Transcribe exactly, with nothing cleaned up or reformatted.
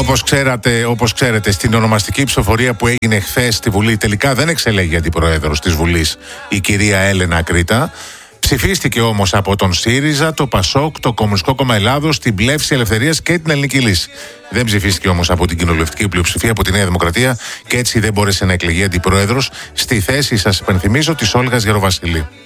Όπως ξέρατε, όπως ξέρετε, στην ονομαστική ψηφοφορία που έγινε χθες στη Βουλή, τελικά δεν εξελέγει αντιπρόεδρος της Βουλής η κυρία Έλενα Ακρίτα. Ψηφίστηκε όμως από τον ΣΥΡΙΖΑ, το ΠΑΣΟΚ, το Κομμουνιστικό Κόμμα Ελλάδος, την Πλεύση Ελευθερίας και την Ελληνική Λύση. Δεν ψηφίστηκε όμως από την κοινοβουλευτική πλειοψηφία, από τη Νέα Δημοκρατία, και έτσι δεν μπόρεσε να εκλεγεί αντιπρόεδρος στη θέση, σας υπενθυμίζω, της Όλγας Γεροβασιλή.